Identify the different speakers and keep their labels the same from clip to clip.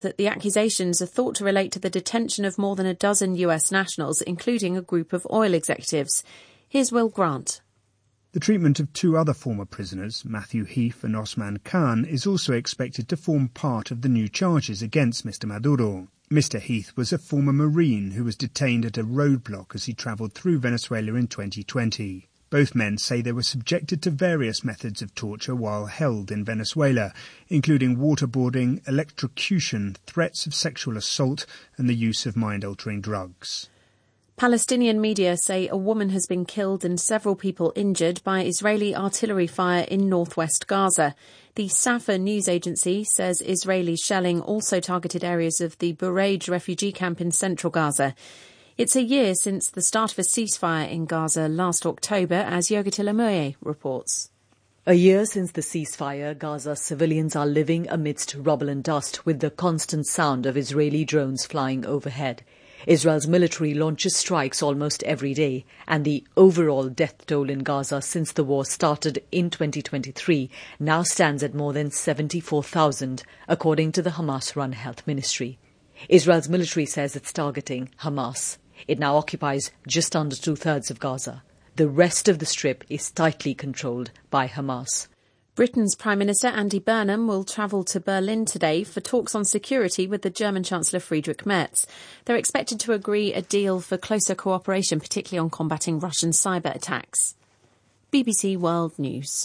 Speaker 1: that the accusations are thought to relate to the detention of more than a dozen US nationals, including a group of oil executives. Here's Will Grant.
Speaker 2: The treatment of two other former prisoners, Matthew Heath and Osman Khan, is also expected to form part of the new charges against Mr Maduro. Mr Heath was a former Marine who was detained at a roadblock as he travelled through Venezuela in 2020. Both men say they were subjected to various methods of torture while held in Venezuela, including waterboarding, electrocution, threats of sexual assault and the use of mind-altering drugs.
Speaker 1: Palestinian media say a woman has been killed and several people injured by Israeli artillery fire in northwest Gaza. The Safa news agency says Israeli shelling also targeted areas of the Bureij refugee camp in central Gaza. It's a year since the start of a ceasefire in Gaza last October, as Yogita Lemoye reports.
Speaker 3: A year since the ceasefire, Gaza's civilians are living amidst rubble and dust with the constant sound of Israeli drones flying overhead. Israel's military launches strikes almost every day, and the overall death toll in Gaza since the war started in 2023 now stands at more than 74,000, according to the Hamas-run health ministry. Israel's military says it's targeting Hamas. It now occupies just under two-thirds of Gaza. The rest of the strip is tightly controlled by Hamas.
Speaker 1: Britain's Prime Minister Andy Burnham will travel to Berlin today for talks on security with the German Chancellor Friedrich Merz. They're expected to agree a deal for closer cooperation, particularly on combating Russian cyber attacks. BBC World News.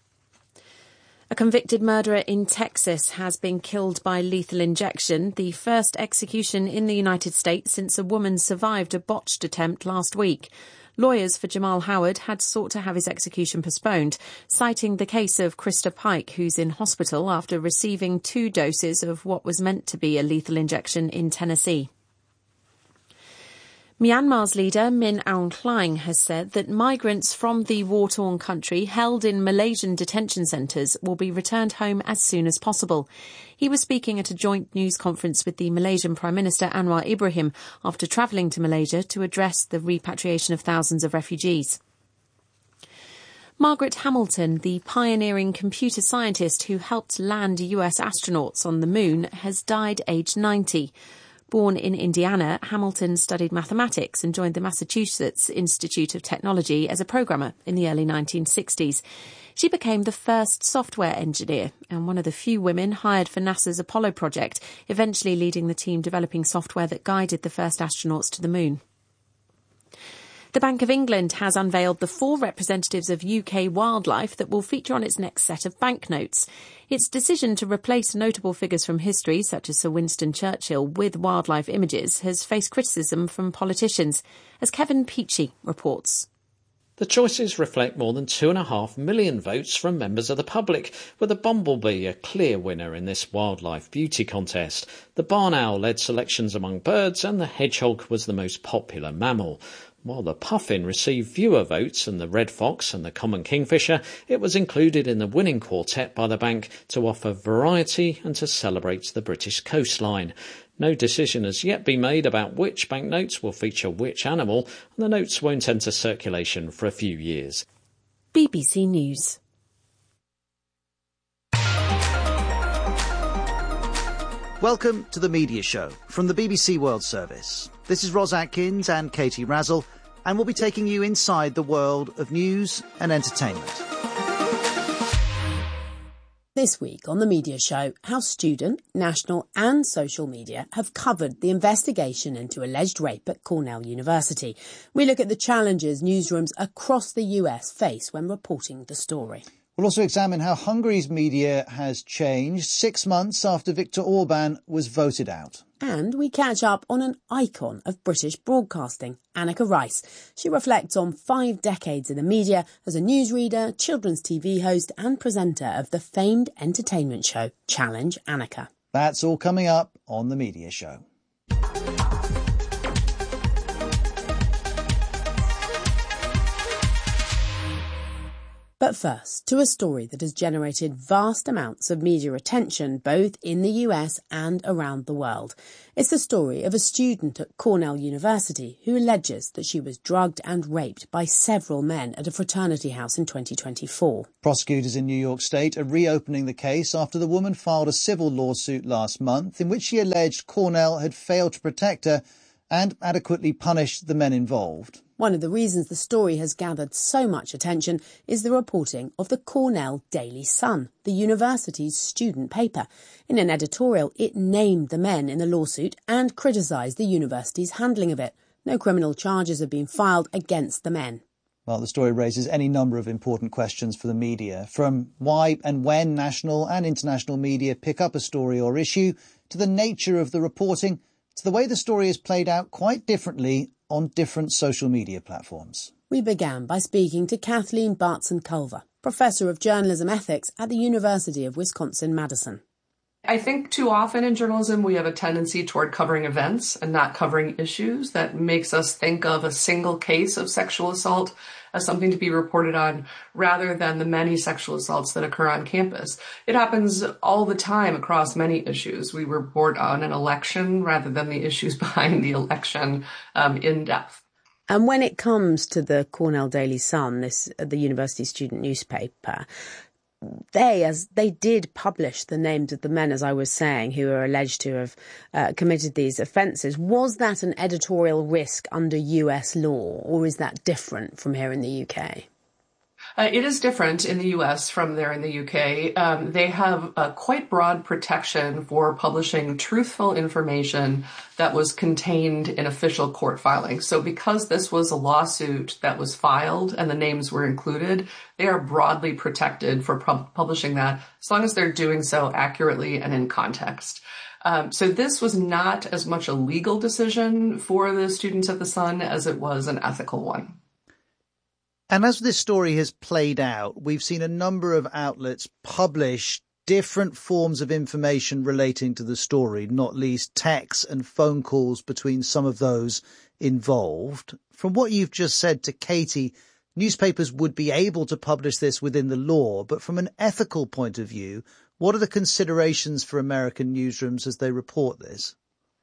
Speaker 1: A convicted murderer in Texas has been killed by lethal injection, the first execution in the United States since a woman survived a botched attempt last week. Lawyers for Jamal Howard had sought to have his execution postponed, citing the case of Krista Pike, who's in hospital after receiving 2 doses of what was meant to be a lethal injection in Tennessee. Myanmar's leader, Min Aung Hlaing, has said that migrants from the war-torn country held in Malaysian detention centres will be returned home as soon as possible. He was speaking at a joint news conference with the Malaysian Prime Minister Anwar Ibrahim after travelling to Malaysia to address the repatriation of thousands of refugees. Margaret Hamilton, the pioneering computer scientist who helped land US astronauts on the moon, has died aged 90. Born in Indiana, Hamilton studied mathematics and joined the Massachusetts Institute of Technology as a programmer in the early 1960s. She became the first software engineer and one of the few women hired for NASA's Apollo project, eventually leading the team developing software that guided the first astronauts to the moon. The Bank of England has unveiled the 4 representatives of UK wildlife that will feature on its next set of banknotes. Its decision to replace notable figures from history, such as Sir Winston Churchill, with wildlife images has faced criticism from politicians, as Kevin Peachy reports.
Speaker 4: The choices reflect more than 2.5 million votes from members of the public, with the bumblebee a clear winner in this wildlife beauty contest. The barn owl led selections among birds, and the hedgehog was the most popular mammal. While the puffin received fewer votes than the red fox and the common kingfisher, it was included in the winning quartet by the bank to offer variety and to celebrate the British coastline. No decision has yet been made about which banknotes will feature which animal, and the notes won't enter circulation for a few years.
Speaker 1: BBC News.
Speaker 5: Welcome to the Media Show from the BBC World Service. This is Ros Atkins and Katie Razzle, and we'll be taking you inside the world of news and entertainment.
Speaker 6: This week on the Media Show, how student, national and social media have covered the investigation into alleged rape at Cornell University. We look at the challenges newsrooms across the US face when reporting the story.
Speaker 5: We'll also examine how Hungary's media has changed 6 months after Viktor Orban was voted out.
Speaker 6: And we catch up on an icon of British broadcasting, Anneka Rice. She reflects on 5 decades in the media as a newsreader, children's TV host and presenter of the famed entertainment show Challenge Anneka.
Speaker 5: That's all coming up on the Media Show.
Speaker 6: But first, to a story that has generated vast amounts of media attention both in the US and around the world. It's the story of a student at Cornell University who alleges that she was drugged and raped by several men at a fraternity house in 2024.
Speaker 5: Prosecutors in New York State are reopening the case after the woman filed a civil lawsuit last month in which she alleged Cornell had failed to protect her and adequately punished the men involved.
Speaker 6: One of the reasons the story has gathered so much attention is the reporting of the Cornell Daily Sun, the university's student paper. In an editorial, it named the men in the lawsuit and criticised the university's handling of it. No criminal charges have been filed against the men.
Speaker 5: Well, the story raises any number of important questions for the media, from why and when national and international media pick up a story or issue, to the nature of the reporting, to the way the story is played out quite differently on different social media platforms.
Speaker 6: We began by speaking to Kathleen Bartson-Culver, Professor of Journalism Ethics at the University of Wisconsin-Madison.
Speaker 7: I think too often in journalism we have a tendency toward covering events and not covering issues. That makes us think of a single case of sexual assault as something to be reported on rather than the many sexual assaults that occur on campus. It happens all the time across many issues. We report on an election rather than the issues behind the election in depth.
Speaker 6: And when it comes to the Cornell Daily Sun, the university student newspaper, they did publish the names of the men, as I was saying, who are alleged to have committed these offences. Was that an editorial risk under US law, or is that different from here in the UK?
Speaker 7: It is different in the US from there in the UK. They have quite broad protection for publishing truthful information that was contained in official court filings. So because this was a lawsuit that was filed and the names were included, they are broadly protected for publishing that as long as they're doing so accurately and in context. So this was not as much a legal decision for the students at the Sun as it was an ethical one.
Speaker 5: And as this story has played out, we've seen a number of outlets publish different forms of information relating to the story, not least texts and phone calls between some of those involved. From what you've just said to Katie, newspapers would be able to publish this within the law, but from an ethical point of view, what are the considerations for American newsrooms as they report this?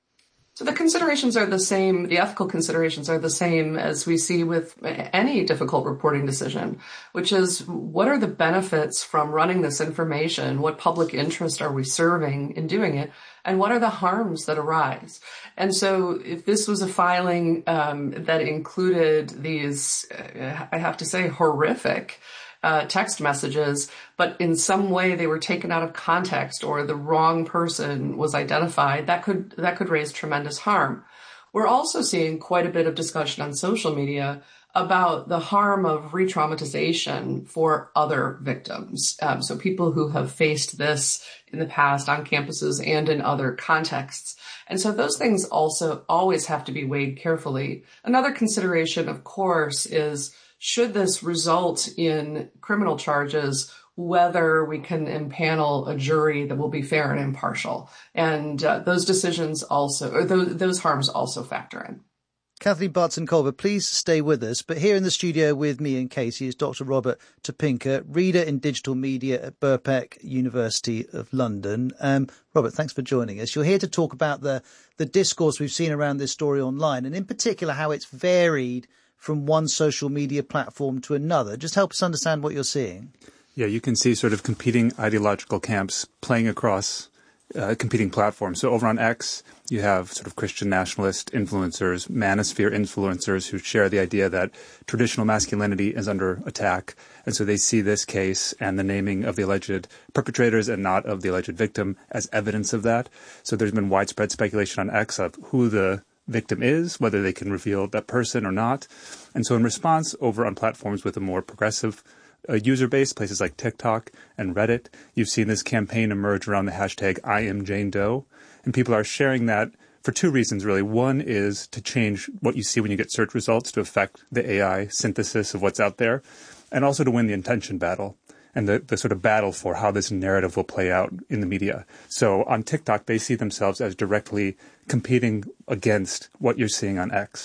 Speaker 7: So the considerations are the same, the ethical considerations are the same as we see with any difficult reporting decision, which is what are the benefits from running this information? What public interest are we serving in doing it? And what are the harms that arise? And so if this was a filing that included these, I have to say, horrific text messages, but in some way they were taken out of context or the wrong person was identified, that could raise tremendous harm. We're also seeing quite a bit of discussion on social media about the harm of re-traumatization for other victims. So people who have faced this in the past on campuses and in other contexts. And so those things also always have to be weighed carefully. Another consideration, of course, is should this result in criminal charges, whether we can impanel a jury that will be fair and impartial. And those decisions also, or those harms also factor in.
Speaker 5: Kathleen Bartson-Culver, please stay with us. But here in the studio with me and Katie is Dr. Robert Topinka, reader in digital media at Birkbeck University of London. Robert, thanks for joining us. You're here to talk about the discourse we've seen around this story online, and in particular how it's varied from one social media platform to another. Just help us understand what you're seeing.
Speaker 8: Yeah, you can see sort of competing ideological camps playing across competing platforms. So over on X, you have sort of Christian nationalist influencers, manosphere influencers who share the idea that traditional masculinity is under attack. And so they see this case and the naming of the alleged perpetrators and not of the alleged victim as evidence of that. So there's been widespread speculation on X of who the victim is, whether they can reveal that person or not. And so in response, over on platforms with a more progressive user base, places like TikTok and Reddit, you've seen this campaign emerge around the hashtag I am Jane Doe. And people are sharing that for two reasons, really. One is to change what you see when you get search results to affect the AI synthesis of what's out there, and also to win the intention battle and the sort of battle for how this narrative will play out in the media. So on TikTok, they see themselves as directly competing against what you're seeing on X.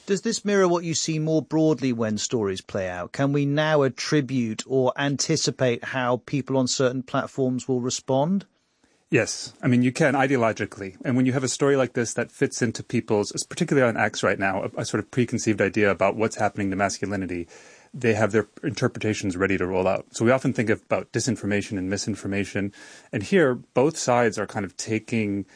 Speaker 5: Does this mirror what you see more broadly when stories play out? Can we now attribute or anticipate how people on certain platforms will respond?
Speaker 8: Yes. I mean, you can ideologically. And when you have a story like this that fits into people's, particularly on X right now, a sort of preconceived idea about what's happening to masculinity, they have their interpretations ready to roll out. So we often think about disinformation and misinformation. And here, both sides are kind of taking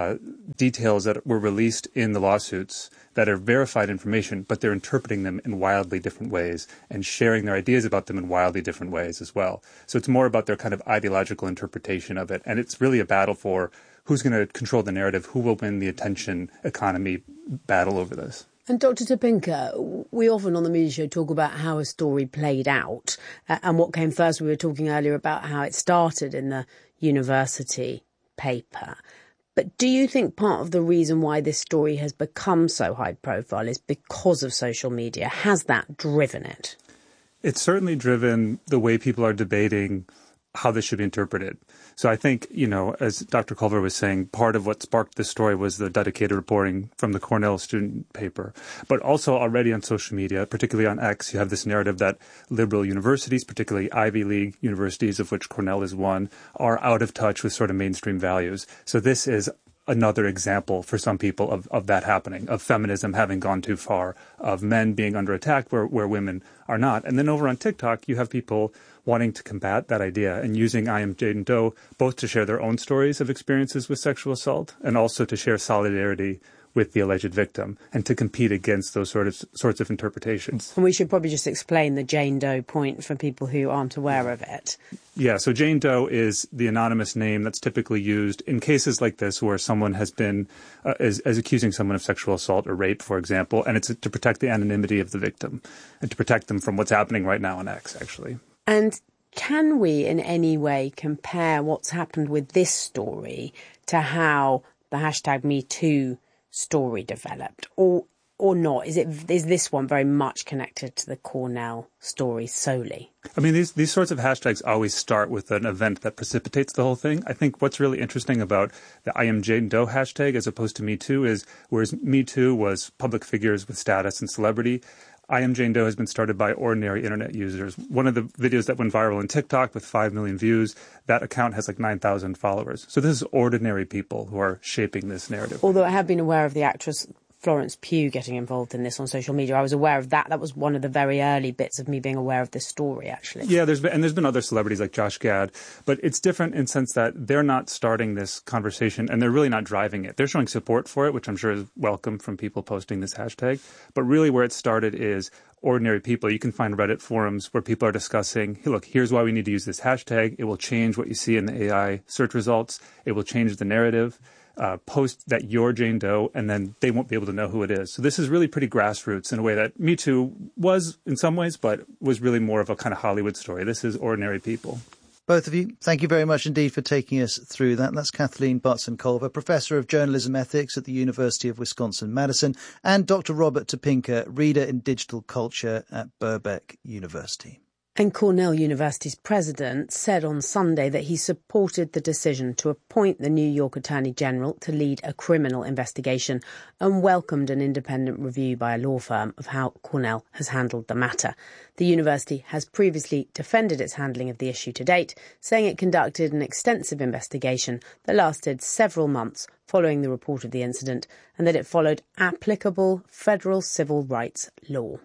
Speaker 8: details that were released in the lawsuits that are verified information, but they're interpreting them in wildly different ways and sharing their ideas about them in wildly different ways as well. So it's more about their kind of ideological interpretation of it. And it's really a battle for who's going to control the narrative, who will win the attention economy battle over this.
Speaker 6: And Dr. Topinka, we often on the Media Show talk about how a story played out and what came first. We were talking earlier about how it started in the university paper. But do you think part of the reason why this story has become so high profile is because of social media? Has that driven it?
Speaker 8: It's certainly driven the way people are debating how this should be interpreted. So I think, as Dr. Culver was saying, part of what sparked this story was the dedicated reporting from the Cornell student paper. But also already on social media, particularly on X, you have this narrative that liberal universities, particularly Ivy League universities, of which Cornell is one, are out of touch with sort of mainstream values. So this is another example for some people of that happening, of feminism having gone too far, of men being under attack where women are not. And then over on TikTok, you have people wanting to combat that idea and using I Am Jane Doe both to share their own stories of experiences with sexual assault and also to share solidarity with the alleged victim and to compete against those sorts of interpretations.
Speaker 6: And we should probably just explain the Jane Doe point for people who aren't aware of it.
Speaker 8: Yeah, so Jane Doe is the anonymous name that's typically used in cases like this where someone has been is accusing someone of sexual assault or rape, for example, and it's to protect the anonymity of the victim and to protect them from what's happening right now on X, actually.
Speaker 6: And can we in any way compare what's happened with this story to how the hashtag #MeToo story developed, or not? Is this one very much connected to the Cornell story solely?
Speaker 8: I mean, these sorts of hashtags always start with an event that precipitates the whole thing. I think what's really interesting about the I Am Jane Doe hashtag as opposed to Me Too is, whereas Me Too was public figures with status and celebrity, I Am Jane Doe has been started by ordinary internet users. One of the videos that went viral on TikTok with 5 million views, that account has like 9,000 followers. So this is ordinary people who are shaping this narrative.
Speaker 6: Although I have been aware of the actress Florence Pugh getting involved in this on social media. I was aware of that. That was one of the very early bits of me being aware of this story, actually. Yeah,
Speaker 8: there's been other celebrities like Josh Gad, but it's different in the sense that they're not starting this conversation and they're really not driving it. They're showing support for it, which I'm sure is welcome from people posting this hashtag. But really where it started is ordinary people. You can find Reddit forums where people are discussing, hey, look, here's why we need to use this hashtag. It will change what you see in the AI search results. It will change the narrative. Post that you're Jane Doe, and then they won't be able to know who it is. So this is really pretty grassroots in a way that Me Too was in some ways, but was really more of a kind of Hollywood story. This is ordinary people.
Speaker 5: Both of you, thank you very much indeed for taking us through that. That's Kathleen Butson-Culver, Professor of Journalism Ethics at the University of Wisconsin-Madison, and Dr. Robert Topinka, Reader in Digital Culture at Birkbeck University.
Speaker 6: And Cornell University's president said on Sunday that he supported the decision to appoint the New York Attorney General to lead a criminal investigation and welcomed an independent review by a law firm of how Cornell has handled the matter. The university has previously defended its handling of the issue to date, saying it conducted an extensive investigation that lasted several months following the report of the incident and that it followed applicable federal civil rights law.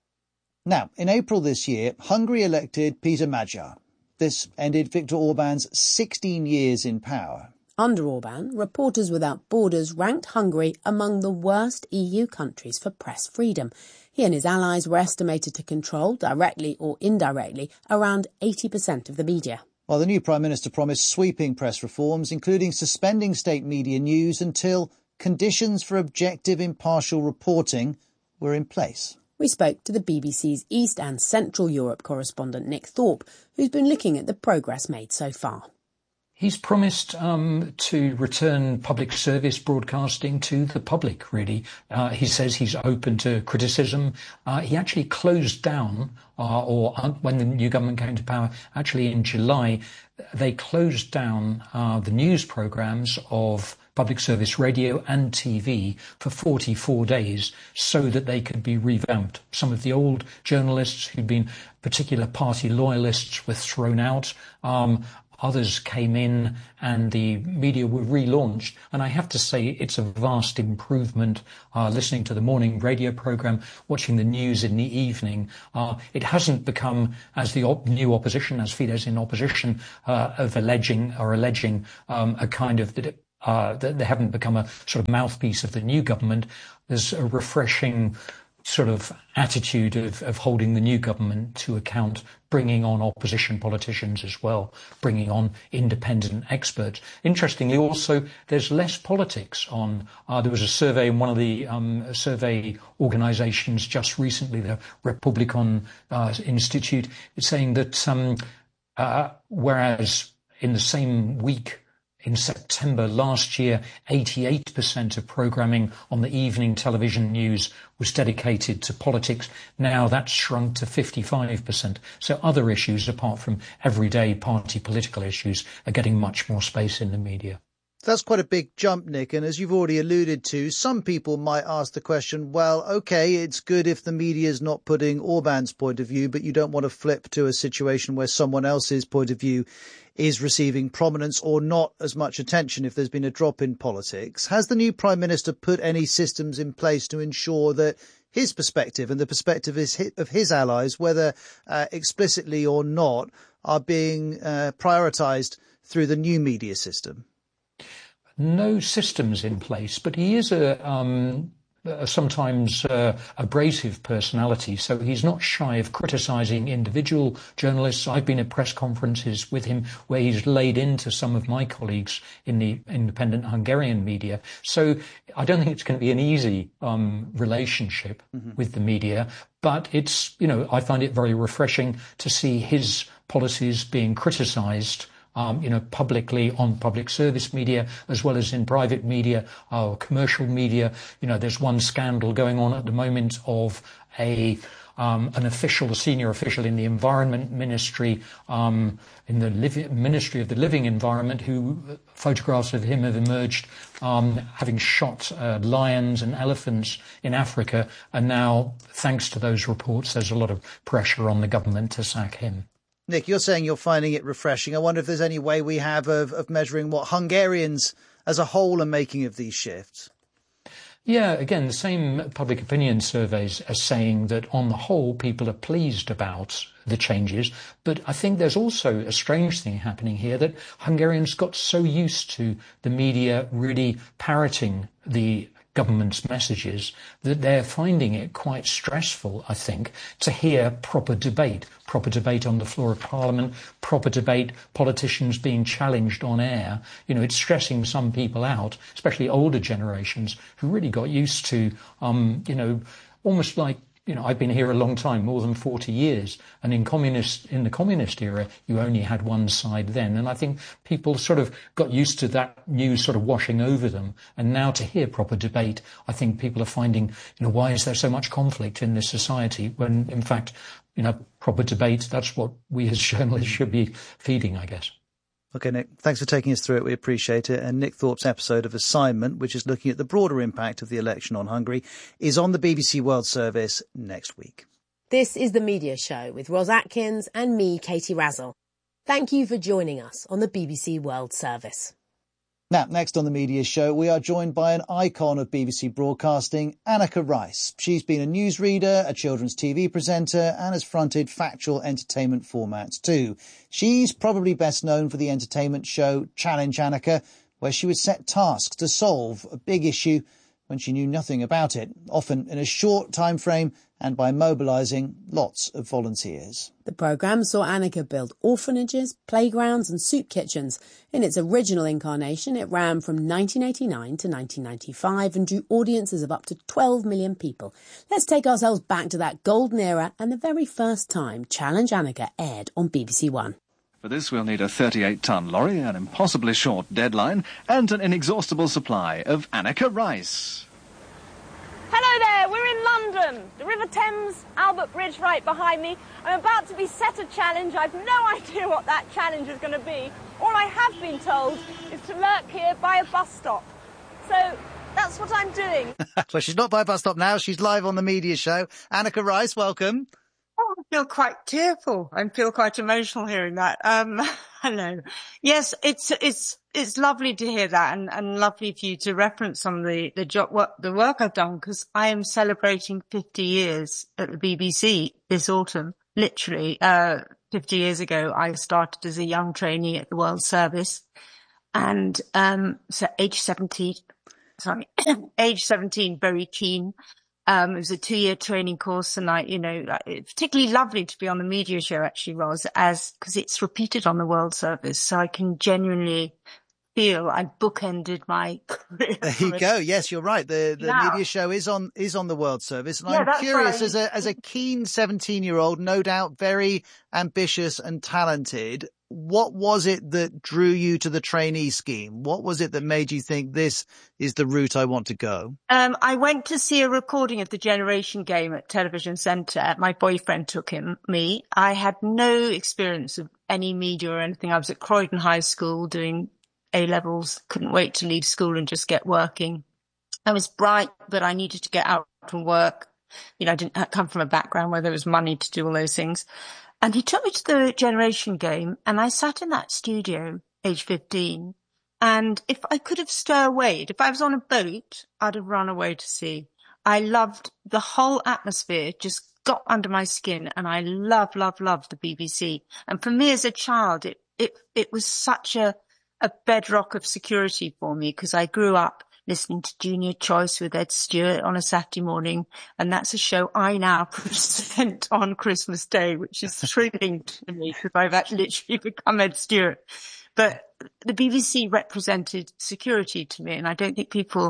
Speaker 5: Now, in April this year, Hungary elected Peter Magyar. This ended Viktor Orban's 16 years in power.
Speaker 6: Under Orban, Reporters Without Borders ranked Hungary among the worst EU countries for press freedom. He and his allies were estimated to control, directly or indirectly, around 80% of the media.
Speaker 5: While the new Prime Minister promised sweeping press reforms, including suspending state media news until conditions for objective, impartial reporting were in place.
Speaker 6: We spoke to the BBC's East and Central Europe correspondent Nick Thorpe, who's been looking at the progress made so far.
Speaker 9: He's promised to return public service broadcasting to the public, really. He says he's open to criticism. He actually closed down, when the new government came to power, actually in July, they closed down the news programmes of public service radio and TV for 44 days so that they could be revamped. Some of the old journalists who'd been particular party loyalists were thrown out. Others came in and the media were relaunched. And I have to say it's a vast improvement. Listening to the morning radio programme, watching the news in the evening, it hasn't become, as the new opposition, as Fidesz in opposition, of alleging a kind of that they haven't become a sort of mouthpiece of the new government. There's a refreshing sort of attitude of holding the new government to account, bringing on opposition politicians as well, bringing on independent experts. Interestingly, also, there's less politics on. There was a survey in one of the survey organisations just recently, the Republican Institute, saying that whereas in the same week, in September last year, 88% of programming on the evening television news was dedicated to politics. Now that's shrunk to 55%. So other issues, apart from everyday party political issues, are getting much more space in the media.
Speaker 5: That's quite a big jump, Nick. And as you've already alluded to, some people might ask the question, well, OK, it's good if the media is not putting Orban's point of view, but you don't want to flip to a situation where someone else's point of view is receiving prominence or not as much attention if there's been a drop in politics. Has the new Prime Minister put any systems in place to ensure that his perspective and the perspective of his allies, whether explicitly or not, are being prioritised through the new media system?
Speaker 9: No systems in place, but he is sometimes abrasive personality, so he's not shy of criticising individual journalists. I've been at press conferences with him where he's laid into some of my colleagues in the independent Hungarian media. So I don't think it's going to be an easy relationship with the media, but it's, I find it very refreshing to see his policies being criticised publicly on public service media, as well as in private media or commercial media. There's one scandal going on at the moment of a senior official in the Environment Ministry, in the Ministry of the Living Environment, who photographs of him have emerged having shot lions and elephants in Africa. And now, thanks to those reports, there's a lot of pressure on the government to sack him.
Speaker 5: Nick, you're saying you're finding it refreshing. I wonder if there's any way we have of measuring what Hungarians as a whole are making of these shifts.
Speaker 9: Yeah, again, the same public opinion surveys are saying that on the whole, people are pleased about the changes. But I think there's also a strange thing happening here, that Hungarians got so used to the media really parroting the government's messages that they're finding it quite stressful, I think, to hear proper debate on the floor of Parliament, proper debate, politicians being challenged on air. It's stressing some people out, especially older generations who really got used to, almost like, I've been here a long time, more than 40 years. And in the communist era, you only had one side then. And I think people sort of got used to that news sort of washing over them. And now to hear proper debate, I think people are finding, why is there so much conflict in this society when, in fact, proper debate, that's what we as journalists should be feeding, I guess.
Speaker 5: OK, Nick, thanks for taking us through it. We appreciate it. And Nick Thorpe's episode of Assignment, which is looking at the broader impact of the election on Hungary, is on the BBC World Service next week.
Speaker 6: This is The Media Show with Ros Atkins and me, Katie Razzle. Thank you for joining us on the BBC World Service.
Speaker 5: Now, next on The Media Show, we are joined by an icon of BBC broadcasting, Anneka Rice. She's been a newsreader, a children's TV presenter, and has fronted factual entertainment formats too. She's probably best known for the entertainment show Challenge Anneka, where she would set tasks to solve a big issue when she knew nothing about it, often in a short time frame and by mobilising lots of volunteers.
Speaker 6: The programme saw Anneka build orphanages, playgrounds and soup kitchens. In its original incarnation, it ran from 1989 to 1995 and drew audiences of up to 12 million people. Let's take ourselves back to that golden era and the very first time Challenge Anneka aired on BBC One.
Speaker 10: For this, we'll need a 38-ton lorry, an impossibly short deadline, and an inexhaustible supply of Anneka Rice.
Speaker 11: Hello there, we're in London. The River Thames, Albert Bridge right behind me. I'm about to be set a challenge. I've no idea what that challenge is going to be. All I have been told is to lurk here by a bus stop. So that's what I'm doing.
Speaker 5: Well, she's not by a bus stop now. She's live on the media show. Anneka Rice, welcome.
Speaker 12: Oh, I feel quite tearful. I feel quite emotional hearing that. Hello. Yes, it's lovely to hear that and lovely for you to reference some of the work I've done, because I am celebrating 50 years at the BBC this autumn. Literally, 50 years ago, I started as a young trainee at the World Service, and so age 17, very keen. It was a 2-year training course, and it's particularly lovely to be on the media show, actually, Ros, because it's repeated on the World Service, so I can genuinely feel I bookended my career.
Speaker 5: There you go. Yes, you're right. The media show is on the World Service, and I'm curious, as a keen 17-year-old, no doubt very ambitious and talented, what was it that drew you to the trainee scheme? What was it that made you think this is the route I want to go?
Speaker 12: I went to see a recording of the Generation Game at Television Centre. My boyfriend took me. I had no experience of any media or anything. I was at Croydon High School doing A-levels, couldn't wait to leave school and just get working. I was bright, but I needed to get out and work. I didn't come from a background where there was money to do all those things. And he took me to the Generation Game, and I sat in that studio, age 15, and if I could have stowawayed, if I was on a boat, I'd have run away to sea. I loved the whole atmosphere, just got under my skin, and I loved the BBC. And for me as a child, it was such a bedrock of security for me, because I grew up listening to Junior Choice with Ed Stewart on a Saturday morning. And that's a show I now present on Christmas Day, which is thrilling to me, because I've actually literally become Ed Stewart. But the BBC represented security to me. And I don't think people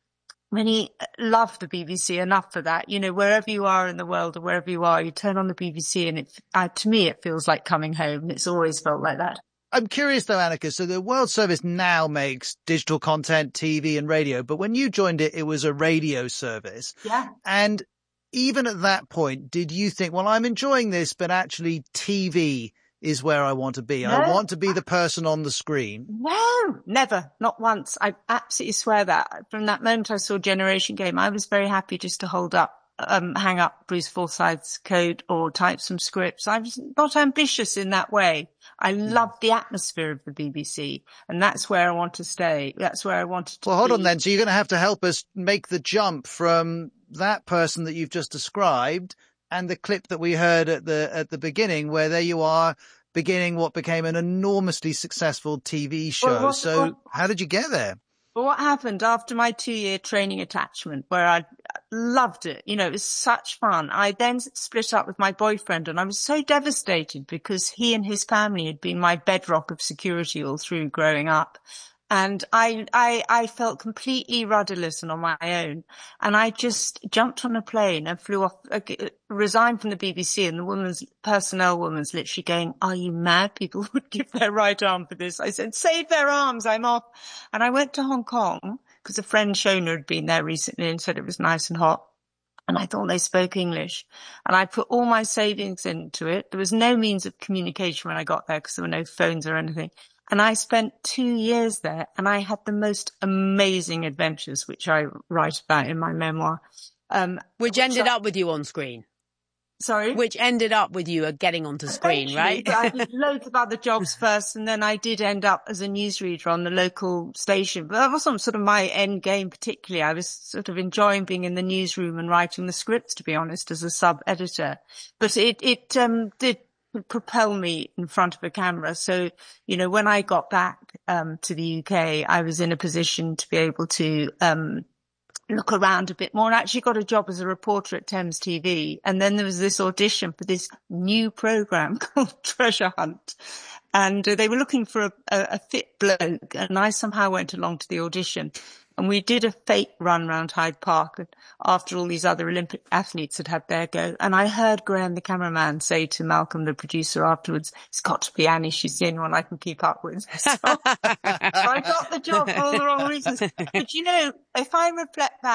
Speaker 12: really love the BBC enough for that. Wherever you are in the world or wherever you are, you turn on the BBC and to me, it feels like coming home. It's always felt like that.
Speaker 5: I'm curious though, Anneka, so the World Service now makes digital content, TV and radio, but when you joined it, it was a radio service.
Speaker 12: Yeah.
Speaker 5: And even at that point, did you think, well, I'm enjoying this, but actually TV is where I want to be. No. I want to be the person on the screen.
Speaker 12: No, never, not once. I absolutely swear that. From that moment I saw Generation Game, I was very happy just to hang up Bruce Forsyth's coat or type some scripts. I was not ambitious in that way. I loved the atmosphere of the BBC, and that's where I want to stay. That's where I wanted to be.
Speaker 5: Well, hold on then. So you're going to help us make the jump from that person that you've just described and the clip that we heard at the beginning, where there you are beginning what became an enormously successful TV show. How did you get there?
Speaker 12: Well, what happened after my 2-year training attachment, where I loved it, it was such fun. I then split up with my boyfriend, and I was so devastated because he and his family had been my bedrock of security all through growing up. And I felt completely rudderless and on my own. And I just jumped on a plane and flew off, resigned from the BBC, and the personnel woman's literally going, "Are you mad? People would give their right arm for this." I said, "Save their arms, I'm off." And I went to Hong Kong because a friend Shona had been there recently and said it was nice and hot. And I thought they spoke English. And I put all my savings into it. There was no means of communication when I got there because there were no phones or anything. And I spent 2 years there, and I had the most amazing adventures, which I write about in my memoir.
Speaker 6: Which ended up with you on screen.
Speaker 12: Sorry?
Speaker 6: Which ended up with you getting onto screen, right?
Speaker 12: I did loads of other jobs first, and then I did end up as a newsreader on the local station. But that wasn't sort of my end game particularly. I was sort of enjoying being in the newsroom and writing the scripts, to be honest, as a sub-editor. But it did propel me in front of a camera. So, when I got back to the UK, I was in a position to be able to look around a bit more, and actually got a job as a reporter at Thames TV. And then there was this audition for this new program called Treasure Hunt. And they were looking for a fit bloke, and I somehow went along to the audition. And we did a fake run round Hyde Park after all these other Olympic athletes had had their go. And I heard Graham, the cameraman, say to Malcolm, the producer, afterwards, "It's got to be Annie. She's the only one I can keep up with." So I got the job for all the wrong reasons. But if I reflect back,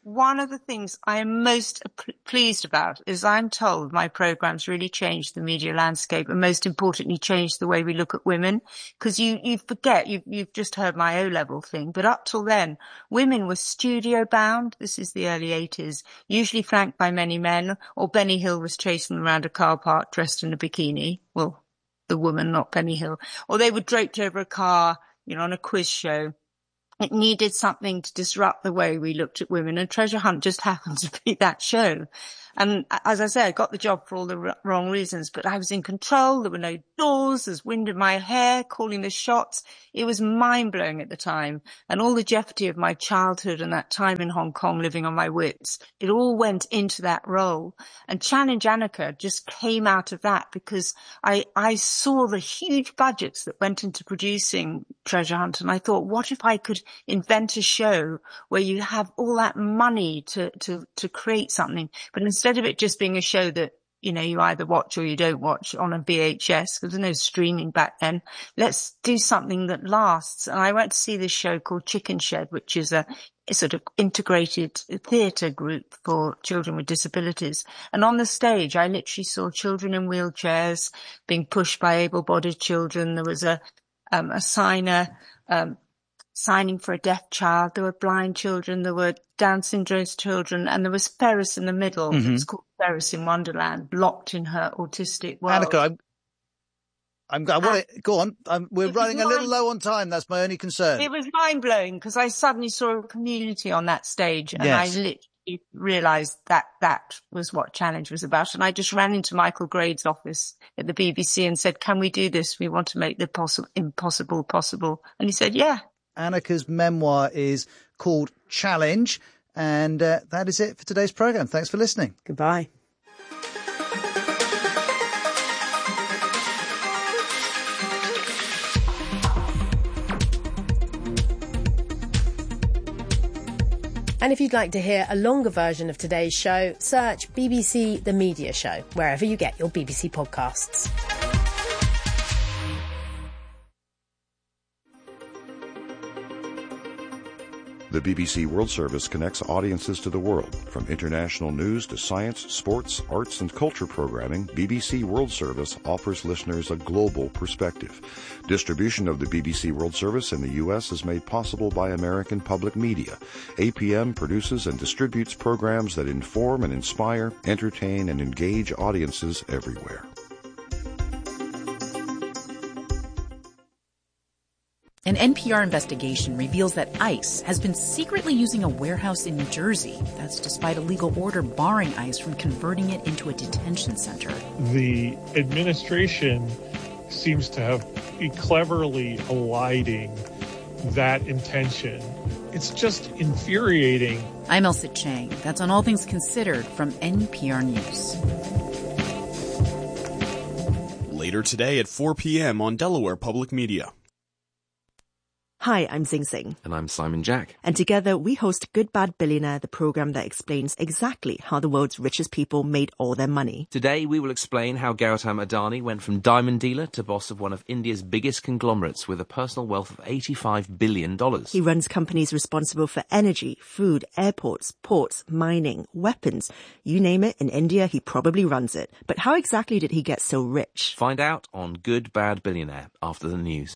Speaker 12: one of the things I am most pleased about is I'm told my program's really changed the media landscape and most importantly changed the way we look at women. Because you forget, you've just heard my O-level thing, but up till then, women were studio bound. This is the early 80s, usually flanked by many men, or Benny Hill was chasing them around a car park dressed in a bikini. Well, the woman, not Benny Hill. Or they were draped over a car, on a quiz show. It needed something to disrupt the way we looked at women, and Treasure Hunt just happened to be that show. And as I say, I got the job for all the wrong reasons, but I was in control. There were no doors. There's wind in my hair, calling the shots. It was mind-blowing at the time. And all the jeopardy of my childhood and that time in Hong Kong living on my wits, it all went into that role. And Challenge Anneka just came out of that because I saw the huge budgets that went into producing Treasure Hunt. And I thought, what if I could invent a show where you have all that money to create something, but instead of it just being a show that, you either watch or you don't watch on a VHS, because there's no streaming back then, let's do something that lasts. And I went to see this show called Chicken Shed, which is a sort of integrated theatre group for children with disabilities. And on the stage, I literally saw children in wheelchairs being pushed by able-bodied children. There was a signer, signing for a deaf child. There were blind children. There were Down syndrome children, and there was Ferris in the middle. Mm-hmm. It was called Ferris in Wonderland, locked in her autistic world.
Speaker 5: Anneka, I want to go on. We're running a little low on time. That's my only concern.
Speaker 12: It was mind blowing because I suddenly saw a community on that stage, and
Speaker 5: yes.
Speaker 12: I literally realised that was what Challenge was about. And I just ran into Michael Grade's office at the BBC and said, "Can we do this? We want to make the impossible possible." And he said, "Yeah."
Speaker 5: Anneka's memoir is called Challenge, and that is it for today's programme. Thanks for listening.
Speaker 6: Goodbye. And if you'd like to hear a longer version of today's show, search BBC The Media Show, wherever you get your BBC podcasts.
Speaker 13: The BBC World Service connects audiences to the world. From international news to science, sports, arts, and culture programming, BBC World Service offers listeners a global perspective. Distribution of the BBC World Service in the U.S. is made possible by American Public Media. APM produces and distributes programs that inform and inspire, entertain, and engage audiences everywhere.
Speaker 14: An NPR investigation reveals that ICE has been secretly using a warehouse in New Jersey. That's despite a legal order barring ICE from converting it into a detention center.
Speaker 15: The administration seems to have been cleverly eliding that intention. It's just infuriating.
Speaker 14: I'm Elsa Chang. That's on All Things Considered from NPR News.
Speaker 16: Later today at 4 p.m. on Delaware Public Media.
Speaker 17: Hi, I'm Zing Zing.
Speaker 18: And I'm Simon Jack.
Speaker 17: And together we host Good Bad Billionaire, the program that explains exactly how the world's richest people made all their money.
Speaker 18: Today we will explain how Gautam Adani went from diamond dealer to boss of one of India's biggest conglomerates with a personal wealth of $85 billion.
Speaker 17: He runs companies responsible for energy, food, airports, ports, mining, weapons. You name it, in India he probably runs it. But how exactly did he get so rich?
Speaker 18: Find out on Good Bad Billionaire after the news.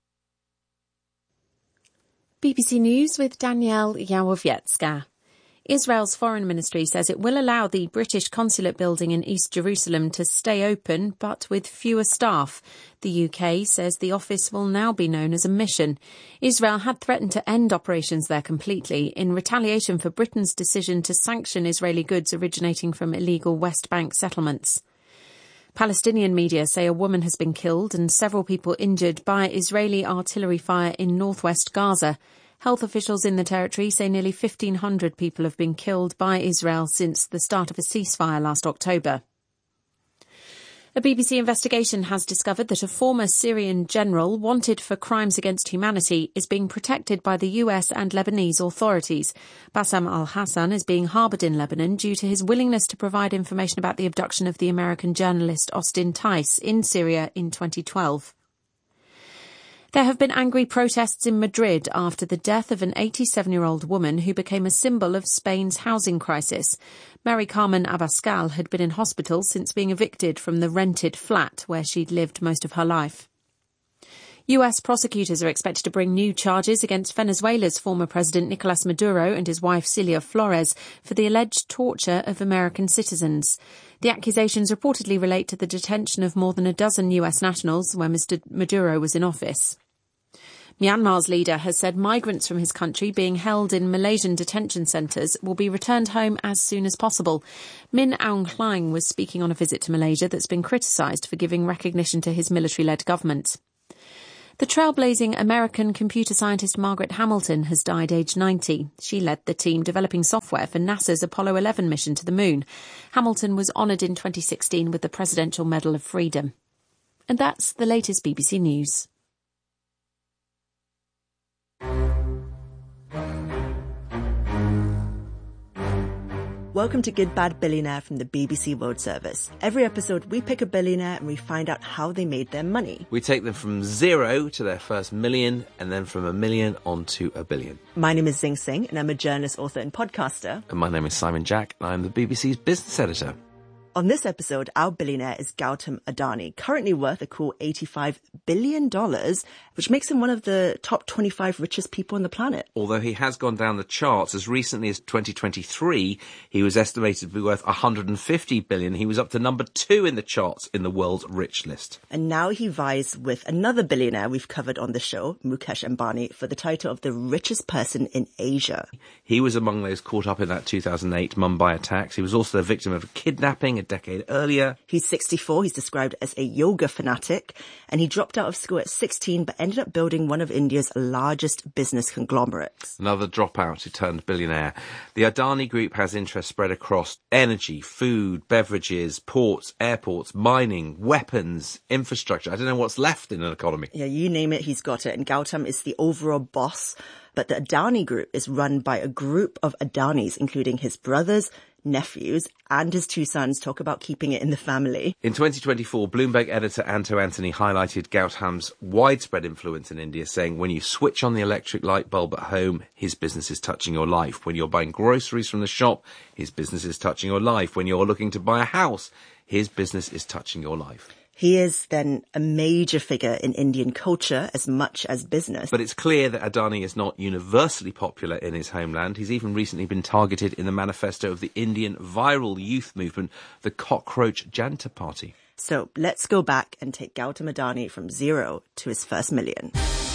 Speaker 1: BBC News with Danielle Yawowiecka. Israel's foreign ministry says it will allow the British consulate building in East Jerusalem to stay open, but with fewer staff. The UK says the office will now be known as a mission. Israel had threatened to end operations there completely in retaliation for Britain's decision to sanction Israeli goods originating from illegal West Bank settlements. Palestinian media say a woman has been killed and several people injured by Israeli artillery fire in northwest Gaza. Health officials in the territory say nearly 1,500 people have been killed by Israel since the start of a ceasefire last October. A BBC investigation has discovered that a former Syrian general wanted for crimes against humanity is being protected by the US and Lebanese authorities. Bassam al-Hassan is being harboured in Lebanon due to his willingness to provide information about the abduction of the American journalist Austin Tice in Syria in 2012. There have been angry protests in Madrid after the death of an 87-year-old woman who became a symbol of Spain's housing crisis. Mary Carmen Abascal had been in hospital since being evicted from the rented flat where she'd lived most of her life. US prosecutors are expected to bring new charges against Venezuela's former president Nicolas Maduro and his wife Cilia Flores for the alleged torture of American citizens. The accusations reportedly relate to the detention of more than a dozen US nationals when Mr. Maduro was in office. Myanmar's leader has said migrants from his country being held in Malaysian detention centres will be returned home as soon as possible. Min Aung Hlaing was speaking on a visit to Malaysia that's been criticised for giving recognition to his military-led government. The trailblazing American computer scientist Margaret Hamilton has died aged 90. She led the team developing software for NASA's Apollo 11 mission to the moon. Hamilton was honoured in 2016 with the Presidential Medal of Freedom. And that's the latest BBC News.
Speaker 17: Welcome to Good Bad Billionaire from the BBC World Service. Every episode, we pick a billionaire and we find out how they made their money.
Speaker 18: We take them from zero to their first million, and then from a million on to a billion.
Speaker 17: My name is Zing Singh, and I'm a journalist, author, and podcaster.
Speaker 18: And my name is Simon Jack, and I'm the BBC's business editor.
Speaker 17: On this episode, our billionaire is Gautam Adani, currently worth a cool $85 billion, which makes him one of the top 25 richest people on the planet.
Speaker 18: Although he has gone down the charts, as recently as 2023, he was estimated to be worth $150 billion. He was up to number 2 in the charts in the world's rich list.
Speaker 17: And now he vies with another billionaire we've covered on the show, Mukesh Ambani, for the title of the richest person in Asia.
Speaker 18: He was among those caught up in that 2008 Mumbai attacks. He was also the victim of a kidnapping a decade earlier.
Speaker 17: He's 64. He's described as a yoga fanatic, and he dropped out of school at 16 but ended up building one of India's largest business conglomerates.
Speaker 18: Another dropout who turned billionaire. The Adani Group has interests spread across energy, food, beverages, ports, airports, mining, weapons, infrastructure. I don't know what's left in an economy.
Speaker 17: Yeah, you name it, he's got it. And Gautam is the overall boss. But the Adani Group is run by a group of Adanis, including his brothers, nephews, and his 2 sons. Talk about keeping it in the family.
Speaker 18: In 2024, Bloomberg editor Anto Anthony highlighted Gautam's widespread influence in India, saying when you switch on the electric light bulb at home, his business is touching your life. When you're buying groceries from the shop, his business is touching your life. When you're looking to buy a house, his business is touching your life.
Speaker 17: He is then a major figure in Indian culture as much as business.
Speaker 18: But it's clear that Adani is not universally popular in his homeland. He's even recently been targeted in the manifesto of the Indian viral youth movement, the Cockroach Janta Party.
Speaker 17: So let's go back and take Gautam Adani from zero to his first million.